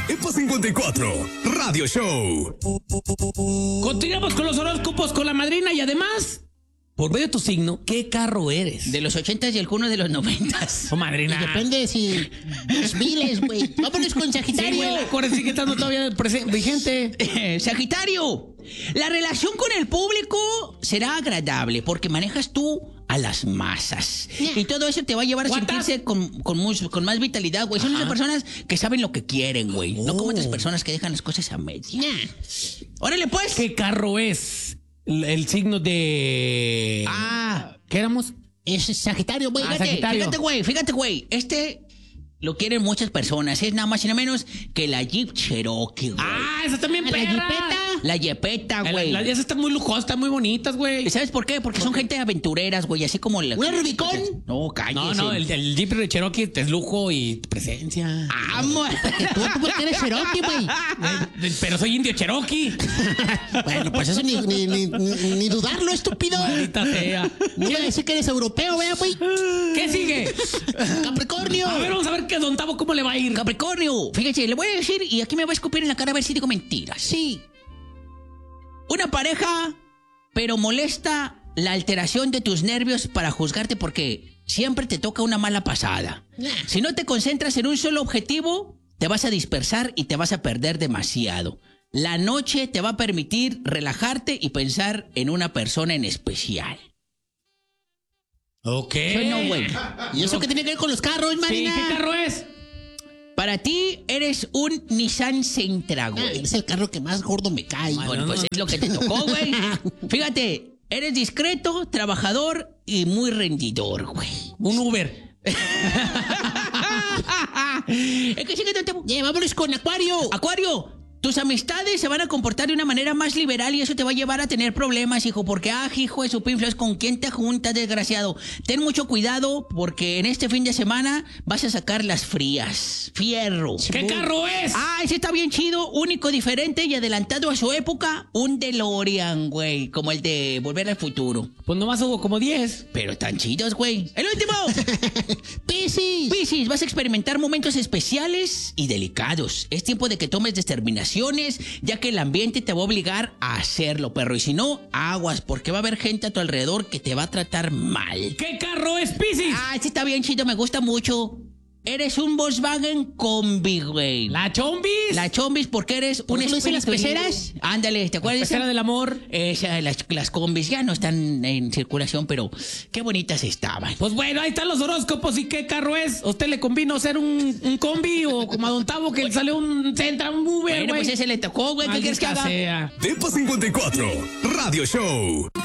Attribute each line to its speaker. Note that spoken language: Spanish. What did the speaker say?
Speaker 1: EPA 54, Radio Show.
Speaker 2: Continuamos con los horóscopos con la madrina y además, por medio de tu signo, ¿qué carro eres?
Speaker 3: De los 80s y el cuno de los 90s.
Speaker 2: Oh, madrina.
Speaker 4: Depende si los miles, güey. Vámonos con Sagitario.
Speaker 2: Sí, güey, la Core sigue estando todavía vigente.
Speaker 3: Sagitario, la relación con el público será agradable porque manejas tú a las masas. Y todo eso te va a llevar a sentirse con más vitalidad, güey. Son esas personas que saben lo que quieren, güey. No como otras personas que dejan las cosas a media. Órale, pues.
Speaker 2: ¿Qué carro es? El signo de... ¿Qué éramos?
Speaker 4: Es Sagitario, güey.
Speaker 3: Fíjate, güey. Lo quieren muchas personas. Es nada más y nada menos que la Jeep Cherokee, güey.
Speaker 2: Esa también perra.
Speaker 3: La Jepeta, güey.
Speaker 2: Esas están muy lujosas, están muy bonitas, güey.
Speaker 3: ¿Y sabes por qué? Porque son gente aventureras, güey. Así como...
Speaker 4: ¿Una Rubicon?
Speaker 3: No, cállese.
Speaker 2: No, el Jeep Cherokee es lujo y presencia.
Speaker 3: ¡Vamos!
Speaker 4: Tú porque eres Cherokee, güey.
Speaker 2: Pero soy indio Cherokee.
Speaker 4: Bueno, pues eso ni dudarlo, estúpido.
Speaker 2: Maldita sea.
Speaker 4: No voy a decir que eres europeo, vea, güey.
Speaker 2: ¿Qué sigue?
Speaker 4: Capricornio.
Speaker 2: A ver, vamos a ver que Don Tavo cómo le va a ir.
Speaker 3: Capricornio, fíjate, le voy a decir y aquí me va a escupir en la cara a ver si digo mentiras.
Speaker 4: Sí.
Speaker 3: Una pareja, pero molesta la alteración de tus nervios para juzgarte porque siempre te toca una mala pasada. Si no te concentras en un solo objetivo, te vas a dispersar y te vas a perder demasiado. La noche te va a permitir relajarte y pensar en una persona en especial.
Speaker 2: Ok.
Speaker 3: Yo no, güey.
Speaker 4: ¿Y eso qué tiene que ver con los carros,
Speaker 2: Sí,
Speaker 4: Marina?
Speaker 2: ¿qué carro es?
Speaker 3: Para ti eres un Nissan Sentra, güey.
Speaker 4: Es el carro que más gordo me cae.
Speaker 3: Bueno, pues es lo que te tocó, güey. Fíjate, eres discreto, trabajador y muy rendidor, güey.
Speaker 2: Un Uber.
Speaker 3: Es que sí que no te...
Speaker 4: Vámonos con Acuario.
Speaker 3: Acuario, tus amistades se van a comportar de una manera más liberal y eso te va a llevar a tener problemas, hijo, porque, hijo de su pinflas, ¿con quién te juntas, desgraciado? Ten mucho cuidado porque en este fin de semana vas a sacar las frías. Fierro.
Speaker 2: ¿Qué carro es?
Speaker 3: Ese está bien chido, único, diferente y adelantado a su época. Un DeLorean, güey, como el de Volver al Futuro.
Speaker 2: Pues nomás hubo como 10.
Speaker 3: Pero están chidos, güey. ¡El último!
Speaker 4: Piscis.
Speaker 3: Piscis, vas a experimentar momentos especiales y delicados. Es tiempo de que tomes determinaciones, ya que el ambiente te va a obligar a hacerlo, perro. Y si no, aguas, porque va a haber gente a tu alrededor que te va a tratar mal.
Speaker 2: ¿Qué carro es, Piscis?
Speaker 3: Este está bien chido, me gusta mucho. Eres un Volkswagen Combi, güey.
Speaker 2: ¿La Chombis?
Speaker 3: La Chombis, porque eres un
Speaker 4: qué lo dicen las
Speaker 3: espíritu libre.
Speaker 4: peceras?
Speaker 3: Ándale, ¿te acuerdas?
Speaker 2: ¿Pecera del amor?
Speaker 3: Las combis ya no están en circulación, pero qué bonitas estaban.
Speaker 2: Pues bueno, ahí están los horóscopos. ¿Y qué carro es? ¿A usted le convino ser un combi o como a Don Tavo que le salió un Sentra, un Uber,
Speaker 3: Bueno,
Speaker 2: güey?
Speaker 3: pues ese le tocó, güey. ¿Qué quieres que haga?
Speaker 1: EPA 54, Radio Show.